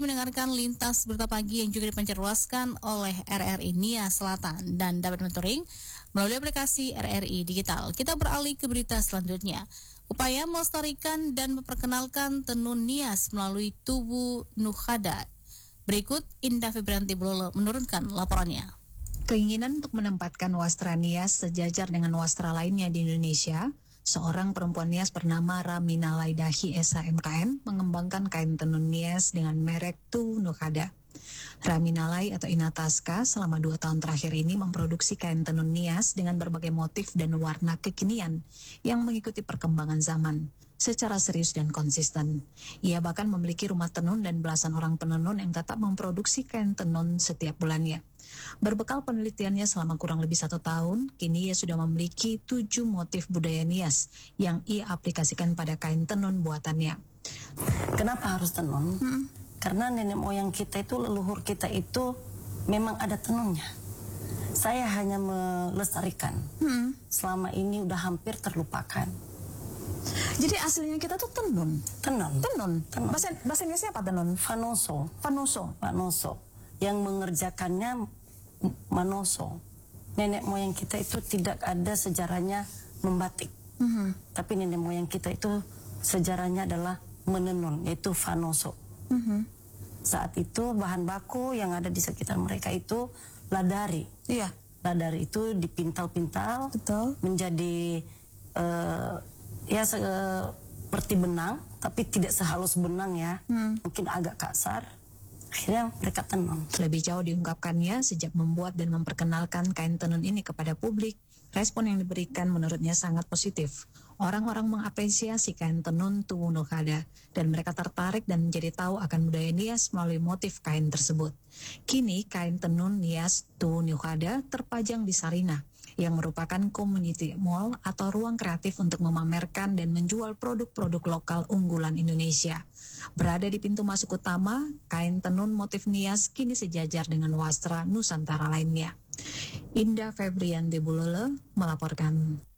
Mendengarkan lintas berita pagi yang juga dipancarluaskan oleh RRI Nia Selatan dan dapat mentoring melalui aplikasi RRI Digital. Kita beralih ke berita selanjutnya. Upaya melestarikan dan memperkenalkan tenun Nias melalui tubuh Nukhada. Berikut Indah Febrianti Blolo menurunkan laporannya. Keinginan untuk menempatkan wastra Nias sejajar dengan wastra lainnya di Indonesia, seorang perempuan Nias bernama Ramina Laidahi SHMKM mengembangkan kain tenun Nias dengan merek Tu Nukhada. Ramina Lai atau Inataska selama 2 tahun terakhir ini memproduksi kain tenun Nias dengan berbagai motif dan warna kekinian yang mengikuti perkembangan zaman secara serius dan konsisten. Ia bahkan memiliki rumah tenun dan belasan orang penenun yang tetap memproduksi kain tenun setiap bulannya. Berbekal penelitiannya selama kurang lebih 1 tahun, kini ia sudah memiliki 7 motif budaya Nias yang ia aplikasikan pada kain tenun buatannya. Kenapa harus tenun? Karena nenek moyang kita itu, leluhur kita itu memang ada tenunnya. Saya hanya melestarikan. Selama ini udah hampir terlupakan. Jadi aslinya kita tuh tenun. Tenun. Bahasa Inggrisnya apa tenun? Fanoso. Fanoso. Yang mengerjakannya Manoso. Nenek moyang kita itu tidak ada sejarahnya membatik. Tapi nenek moyang kita itu sejarahnya adalah menenun, yaitu Fanoso. Saat itu bahan baku yang ada di sekitar mereka itu ladari. Iya. Ladari itu dipintal-pintal. Betul. Menjadi seperti benang, tapi tidak sehalus benang ya. Mungkin agak kasar. Akhirnya mereka tenun. Lebih jauh diungkapkannya, sejak membuat dan memperkenalkan kain tenun ini kepada publik, respon yang diberikan menurutnya sangat positif. Orang-orang mengapresiasi kain tenun Tu Nukhada dan mereka tertarik dan menjadi tahu akan budaya Nias melalui motif kain tersebut. Kini kain tenun Nias Tu Nukhada terpajang di Sarina, yang merupakan community mall atau ruang kreatif untuk memamerkan dan menjual produk-produk lokal unggulan Indonesia. Berada di pintu masuk utama, kain tenun motif Nias kini sejajar dengan wastra Nusantara lainnya. Indah Febrianti Bulolo melaporkan.